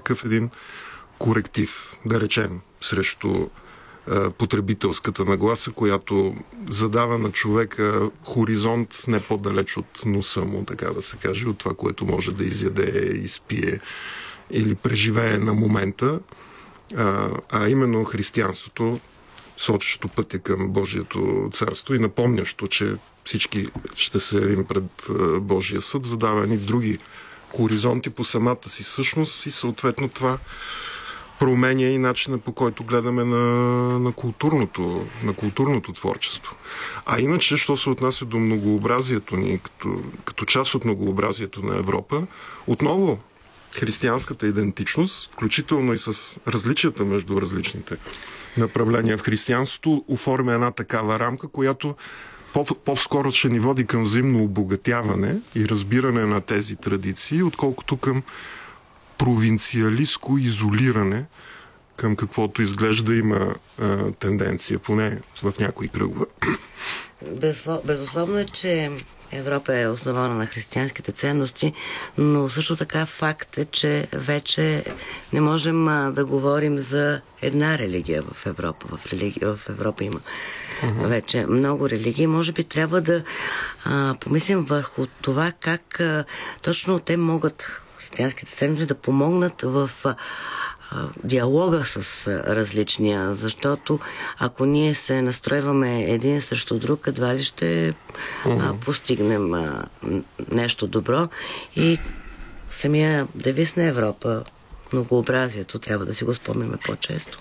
такъв един коректив, да речем, срещу потребителската нагласа, която задава на човека хоризонт не по-далеч от носа му, така да се каже, от това, което може да изяде, изпие или преживее на момента, а именно християнството, сочещо пътя към Божието царство и напомнящо, че всички ще се явим пред Божия съд, задава ни други хоризонти по самата си същност и съответно това променя и начина, по който гледаме на културното творчество. А иначе, що се отнася до многообразието ни, като част от многообразието на Европа, отново християнската идентичност, включително и с различията между различните направления в християнството, оформя една такава рамка, която по-скоро ще ни води към взаимно обогатяване и разбиране на тези традиции, отколкото към провинциалистко изолиране, към каквото изглежда има тенденция, поне в някои кръгове. Безусловно е, че Европа е основана на християнските ценности, но също така факт е, че вече не можем да говорим за една религия в Европа. В Европа има вече много религии. Може би трябва да помислим върху това как точно те могат, християнските ценности, да помогнат в диалога с различния, защото ако ние се настройваме един срещу друг, едва ли ще постигнем нещо добро. И самия девиз на Европа, многообразието, трябва да си го спомняме по-често.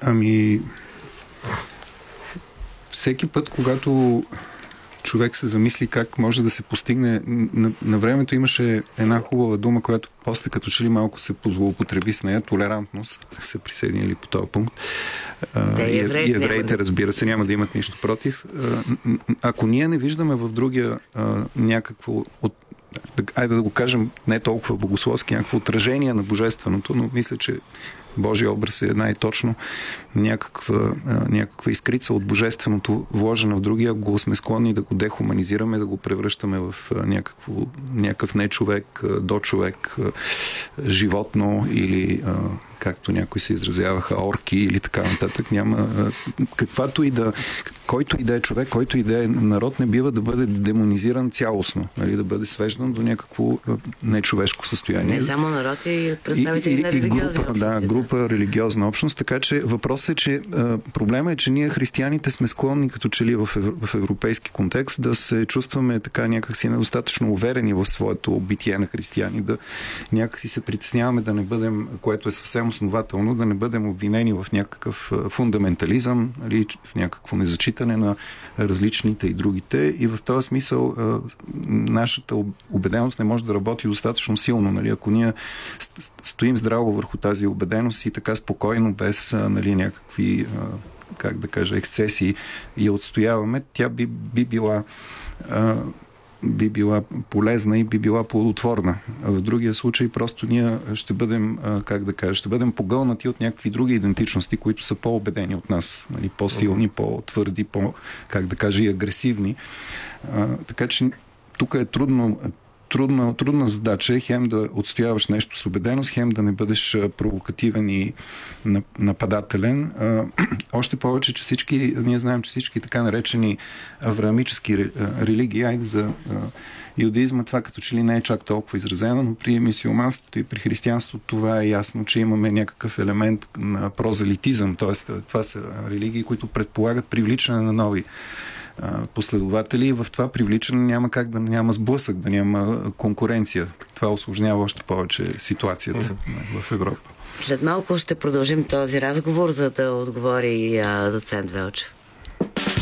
Всеки път, когато човек се замисли как може да се постигне. На времето имаше една хубава дума, която после като че ли малко се злоупотреби с нея, толерантност, се присъединили по този пункт. И евреите, разбира се, няма да имат нищо против. Ако ние не виждаме в другия някакво айде да го кажем, не толкова богословски, някакво отражение на божественото, но мисля, че Божия образ е най-точно някаква искрица от божественото вложена в другия, го сме склонни да го дехуманизираме, да го превръщаме в някакъв не човек, до човек, животно или както някои се изразяваха, орки или така нататък. Няма който и да е човек, който и да е народ, не бива да бъде демонизиран цялостно, нали, да бъде свеждан до някакво нечовешко състояние. Не само народ, и представители на религиозна група религиозна общност, така че въпросът е, че проблема е, че ние християните сме склонни като че ли в европейски контекст да се чувстваме така някакси недостатъчно уверени в своето битие на християни, да някакси се притесняваме да не бъдем, което е съвсем основателно, да не бъдем обвинени в някакъв фундаментализъм, нали, в някакво незачитане на различните и другите. И в този смисъл нашата убеденост не може да работи достатъчно силно. Нали? Ако ние стоим здраво върху тази убеденост и така спокойно, без нали, някакви как да кажа, ексцесии и отстояваме, тя би била полезна и би била плодотворна. В другия случай просто ние ще бъдем, ще бъдем погълнати от някакви други идентичности, които са по-убедени от нас, нали, по-силни, по-твърди, и агресивни. Така че тук е трудна задача е хем да отстояваш нещо с убеденост, хем да не бъдеш провокативен и нападателен. Още повече, че ние знаем, че всички така наречени авраамически религии, айде за юдаизма, това като че ли не е чак толкова изразено, но при мюсюлманството и при християнството това е ясно, че имаме някакъв елемент на прозелитизъм, т.е. това са религии, които предполагат привличане на нови последователи и в това привличане няма как да няма сблъсък, да няма конкуренция. Това усложнява още повече ситуацията в Европа. След малко ще продължим този разговор, за да отговори доцент Велчев.